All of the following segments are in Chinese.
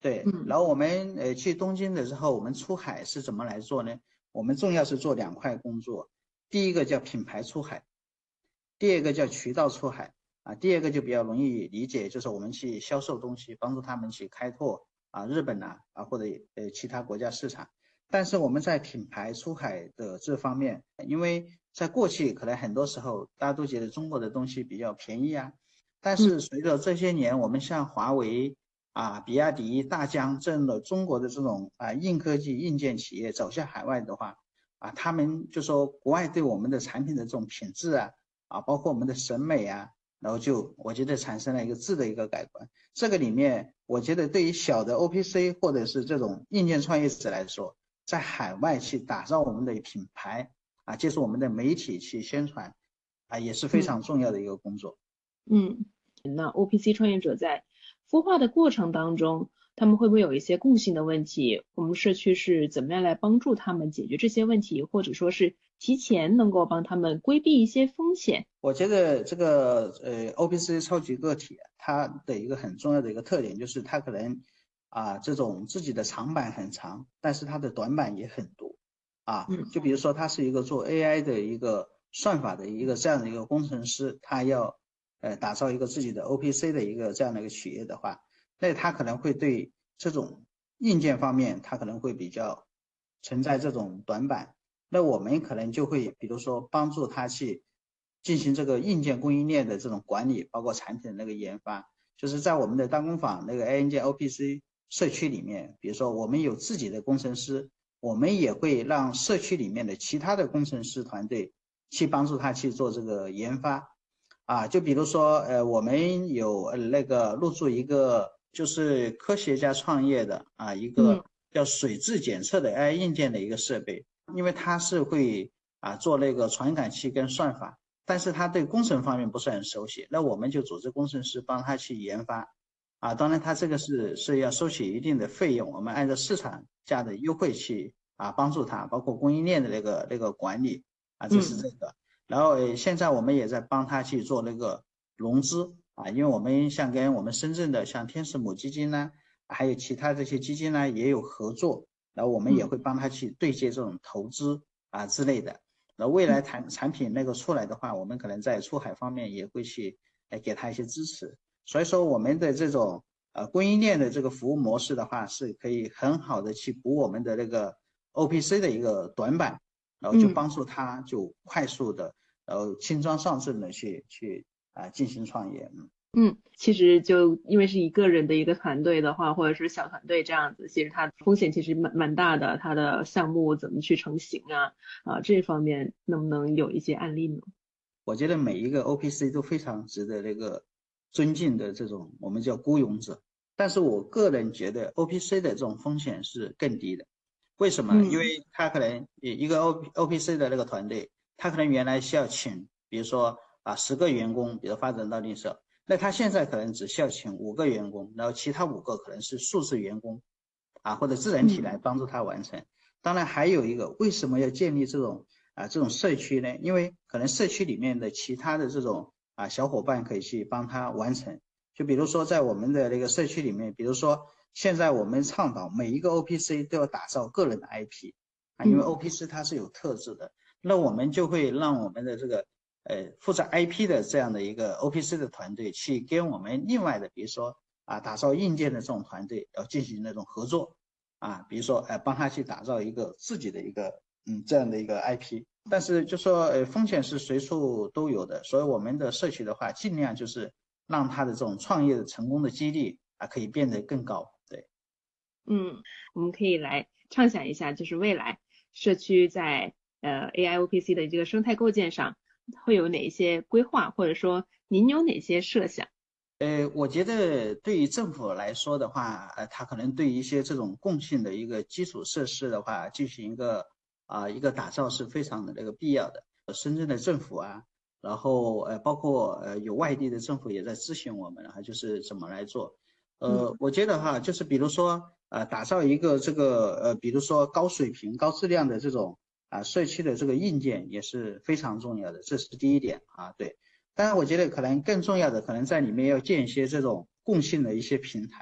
对，然后我们去东京的时候，我们出海是怎么来做呢？我们重要是做2块工作，第一个叫品牌出海，第二个叫渠道出海第二个就比较容易理解，就是我们去销售东西，帮助他们去开拓日本或者其他国家市场。但是我们在品牌出海的这方面，因为在过去可能很多时候大家都觉得中国的东西比较便宜但是随着这些年我们像华为比亚迪、大疆这样的中国的这种硬科技硬件企业走向海外的话他们就说国外对我们的产品的这种品质包括我们的审美然后我觉得产生了一个质的一个改观。这个里面我觉得对于小的 OPC 或者是这种硬件创业者来说，在海外去打造我们的品牌接受我们的媒体去宣传也是非常重要的一个工作。 那 OPC 创业者在孵化的过程当中，他们会不会有一些共性的问题？我们社区是怎么样来帮助他们解决这些问题，或者说是提前能够帮他们规避一些风险？ 我觉得这个OPC 超级个体它的一个很重要的一个特点就是它可能这种自己的长板很长，但是它的短板也很多就比如说他是一个做 AI 的一个算法的一个这样的一个工程师，他要打造一个自己的 OPC 的一个这样的一个企业的话，那他可能会对这种硬件方面他可能会比较存在这种短板。那我们可能就会比如说帮助他去进行这个硬件供应链的这种管理，包括产品的那个研发，就是在我们的单工坊那个 AI 硬件 OPC 社区里面，比如说我们有自己的工程师，我们也会让社区里面的其他的工程师团队去帮助他去做这个研发就比如说我们有那个入驻一个就是科学家创业的一个叫水质检测的 AI 硬件的一个设备，因为它是会做那个传感器跟算法，但是他对工程方面不是很熟悉，那我们就组织工程师帮他去研发当然他这个是要收取一定的费用，我们按照市场价的优惠去帮助他，包括供应链的那个管理这是这个。然后现在我们也在帮他去做那个融资因为我们像跟我们深圳的像天使母基金呢，还有其他这些基金呢也有合作，然后我们也会帮他去对接这种投资之类的。那未来产品那个出来的话，我们可能在出海方面也会去给他一些支持。所以说我们的这种供应链的这个服务模式的话，是可以很好的去补我们的那个 OPC 的一个短板，然后就帮助他就快速的然后轻装上阵的去进行创业。 其实就因为是一个人的一个团队的话，或者是小团队这样子，其实它风险其实蛮大的，它的项目怎么去成型这方面能不能有一些案例呢？ 我觉得每一个 OPC 都非常值得那个尊敬的这种我们叫孤勇者，但是我个人觉得 OPC 的这种风险是更低的。为什么？因为他可能一个 OPC 的那个团队，他可能原来需要请比如说10个员工，比如发展到例设，那他现在可能只需要请5个员工，然后其他5个可能是数字员工或者自然体来帮助他完成。当然还有一个，为什么要建立这种社区呢？因为可能社区里面的其他的这种小伙伴可以去帮他完成。就比如说在我们的那个社区里面，比如说现在我们倡导每一个 OPC 都要打造个人的 IP因为 OPC 它是有特质的，那我们就会让我们的这个负责 IP 的这样的一个 OPC 的团队去跟我们另外的比如说打造硬件的这种团队要进行那种合作比如说帮他去打造一个自己的一个这样的一个 IP。但是就说风险是随处都有的，所以我们的社区的话尽量就是让他的这种创业的成功的几率可以变得更高。对， 我们可以来畅想一下，就是未来社区在AIOPC 的这个生态构建上会有哪一些规划，或者说您有哪些设想？ 我觉得对于政府来说的话，它可能对于一些这种共性的一个基础设施的话，进行一个打造是非常的那个必要的。深圳的政府然后包括有外地的政府也在咨询我们就是怎么来做。我觉得就是比如说打造一个这个比如说高水平、高质量的这种社区的这个硬件也是非常重要的，这是第一点对。当然我觉得可能更重要的可能在里面要建一些这种共性的一些平台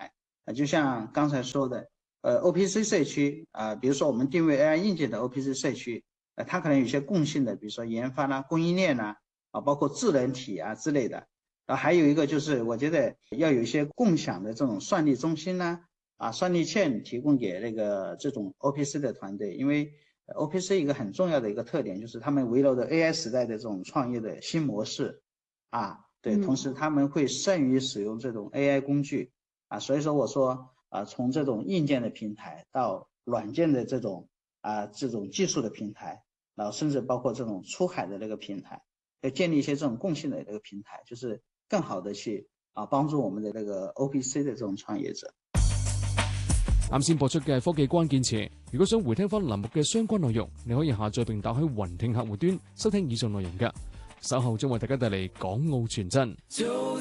就像刚才说的，OPC 社区比如说我们定位 AI 硬件的 OPC 社区，它可能有些共性的，比如说研发啦、供应链啦，包括智能体之类的。还有一个就是我觉得要有一些共享的这种算力中心呢，算力线提供给那个这种 OPC 的团队，因为OPC 一个很重要的一个特点就是他们围绕着 AI 时代的这种创业的新模式对，同时他们会善于使用这种 AI 工具所以说我说从这种硬件的平台到软件的这种技术的平台，然后甚至包括这种出海的那个平台，要建立一些这种共性的这个平台，就是更好的去幫助我們嘅呢個 OPC 嘅這種創業者。 啱先播出嘅科技關鍵詞，如果想回聽翻欄目嘅相關內容，你可以下載並打開雲聽客戶端收聽以上內容㗎。稍後將為大家帶嚟港澳傳真。